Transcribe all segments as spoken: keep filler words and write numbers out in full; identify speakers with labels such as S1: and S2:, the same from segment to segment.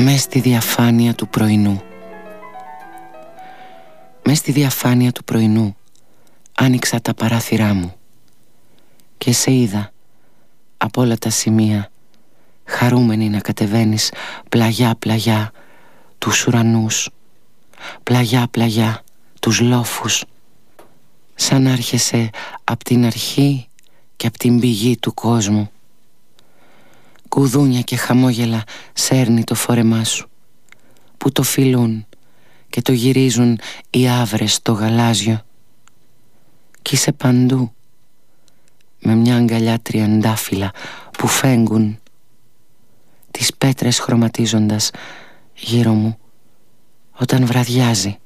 S1: Μες στη διαφάνεια του πρωινού. Μες στη διαφάνεια του πρωινού άνοιξα τα παράθυρά μου και σε είδα από όλα τα σημεία, χαρούμενη να κατεβαίνεις πλαγιά-πλαγιά τους ουρανούς, πλαγιά-πλαγιά τους λόφους, σαν να έρχεσαι απ' την αρχή και απ' την πηγή του κόσμου. Κουδούνια και χαμόγελα σέρνει το φόρεμά σου, που το φιλούν και το γυρίζουν οι άβρες στο γαλάζιο. Κι είσαι παντού, με μια αγκαλιά τριαντάφυλλα που φέγγουν, τις πέτρες χρωματίζοντας γύρω μου όταν βραδιάζει.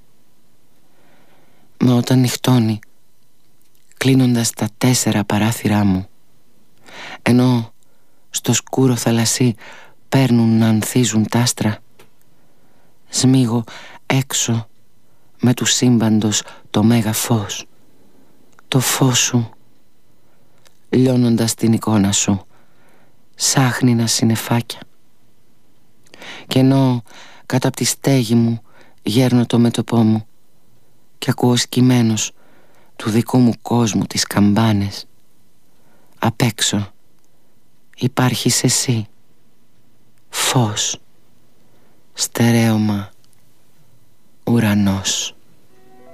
S1: Μα όταν νυχτώνει, κλείνοντας τα τέσσερα παράθυρά μου, ενώ στο σκούρο θαλασσί παίρνουν να ανθίζουν τ' άστρα, σμίγω έξω με του σύμπαντος το μέγα φως, το φως σου, λιώνοντας την εικόνα σου σάχνινα συννεφάκια. Κι ενώ κάτω απ' τη στέγη μου γέρνω το μέτωπό μου και ακούω σκυμμένος του δικού μου κόσμου τις καμπάνες, απ' έξω υπάρχεις εσύ, φως, στερέωμα, ουρανός.